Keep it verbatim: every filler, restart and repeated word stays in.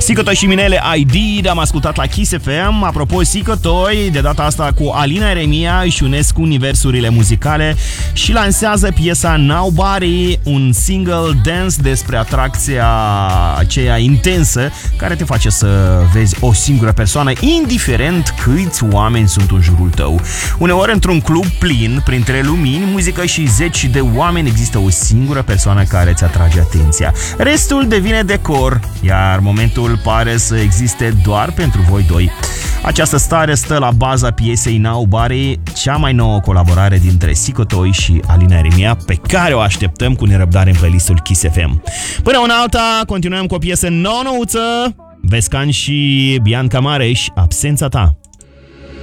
Sicotoi și Minele I Did, am ascultat la Kiss F M. Apropo, Sicotoi, de data asta cu Alina Eremia, își unesc universurile muzicale și lansează piesa Nobody, un single dance despre atracția aceea intensă care te face să vezi o singură persoană, indiferent câți oameni sunt în jurul tău. Uneori, într-un club plin, printre lumini, muzică și zeci de oameni, există o singură persoană care îți atrage atenția. Restul devine decor, iar momentul pare să existe doar pentru voi doi. Această stare stă la baza piesei Nobody, cea mai nouă colaborare dintre Sicotoi și Alina Eremia, pe care o așteptăm cu nerăbdare în playlistul Kiss F M. Până una alta, continuăm cu o piesă nouă-nouță, Vescan și Bianca Mareș, Absența ta.